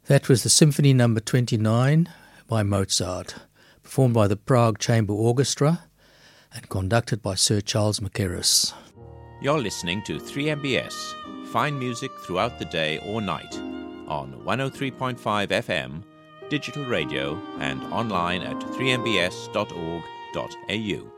That was the Symphony No. 29 by Mozart, performed by the Prague Chamber Orchestra and conducted by Sir Charles Mackerras. You're listening to 3MBS, fine music throughout the day or night, on 103.5 FM, digital radio and online at 3mbs.org.au.